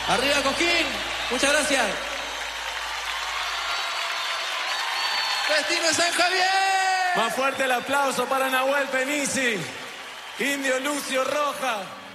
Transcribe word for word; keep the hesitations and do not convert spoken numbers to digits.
Arriba Cosquín, muchas gracias. Destino de San Javier. Más fuerte el aplauso para Nahuel Penisi, Indio Lucio Roja.